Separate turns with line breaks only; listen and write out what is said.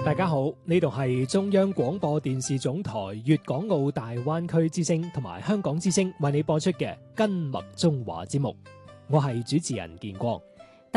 大家好，呢度係中央廣播電視總台粵港澳大灣區之聲同埋香港之聲為你播出嘅《跟麥中華》節目，我係主持人建國。